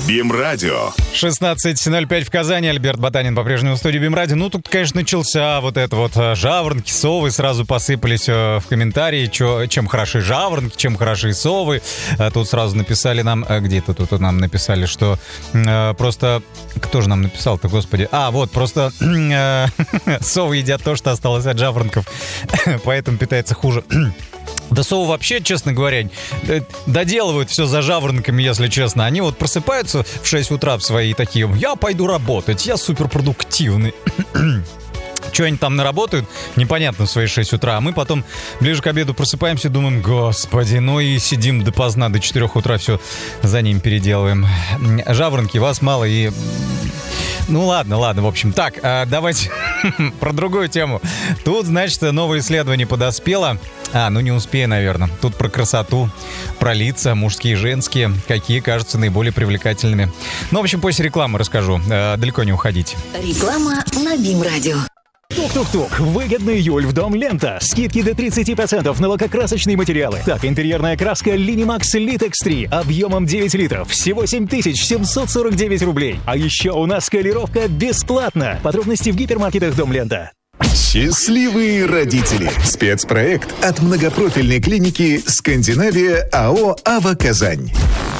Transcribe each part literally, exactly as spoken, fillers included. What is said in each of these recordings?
БИМ-радио. шестнадцать ноль пять в Казани. Альберт Ботанин по-прежнему в студии БИМ-радио. Ну, тут, конечно, начался вот это вот жаворонки, совы. Сразу посыпались в комментарии, чё, чем хороши жаворонки, чем хороши совы. Тут сразу написали нам, где-то тут нам написали, что э, просто... Кто же нам написал-то, господи? А, вот, просто э, совы едят то, что осталось от жаворонков, поэтому питается хуже. Да совы вообще, честно говоря, доделывают все за жаворонками, если честно. Они вот просыпаются в шесть утра в свои такие: я пойду работать, я суперпродуктивный. Что они там наработают, непонятно в свои шесть утра. А мы потом ближе к обеду просыпаемся и думаем: господи, ну и сидим допоздна, до четырех утра все за ним переделываем. Жаворонки, вас мало и... Ну ладно, ладно, в общем. Так, давайте про другую тему. Тут, значит, новое исследование подоспело. А, ну не успею, наверное. Тут про красоту, про лица, мужские и женские, какие кажутся наиболее привлекательными. Ну, в общем, после рекламы расскажу. Далеко не уходите. Реклама на БИМ-радио. Тук-тук-тук. Выгодный июль в Дом Лента. Скидки до тридцать процентов на лакокрасочные материалы. Так, интерьерная краска Linimax Litex три объемом девять литров. Всего семь тысяч семьсот сорок девять рублей. А еще у нас скалировка бесплатно. Подробности в гипермаркетах Дом Лента. Счастливые родители. Спецпроект от многопрофильной клиники «Скандинавия» АО «Ава Казань».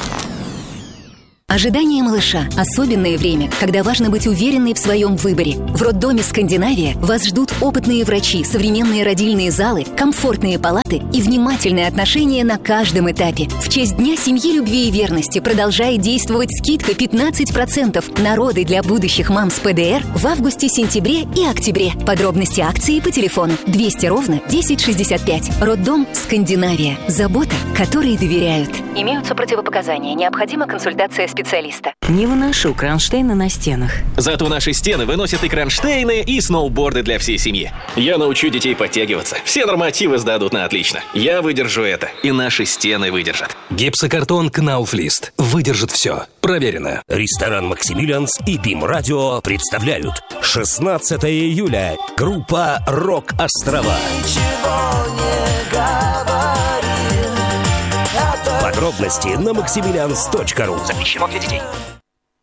Ожидание малыша – особенное время, когда важно быть уверенной в своем выборе. В роддоме «Скандинавия» вас ждут опытные врачи, современные родильные залы, комфортные палаты и внимательное отношение на каждом этапе. В честь Дня семьи, любви и верности продолжает действовать скидка пятнадцать процентов на роды для будущих мам с ПДР в августе, сентябре и октябре. Подробности акции по телефону двести ровно десять шестьдесят пять. Роддом «Скандинавия». Забота, которой доверяют. Имеются противопоказания. Необходима консультация специалиста. Не выношу кронштейны на стенах. Зато наши стены выносят и кронштейны, и сноуборды для всей семьи. Я научу детей подтягиваться. Все нормативы сдадут на отлично. Я выдержу это, и наши стены выдержат. Гипсокартон Кнауфлист. Выдержит все. Проверено. Ресторан «Максимилианс» и БИМ-радио представляют шестнадцатого июля. Группа «Рок-Острова». Подробности на максимилианс точка ру. Запрещено для детей.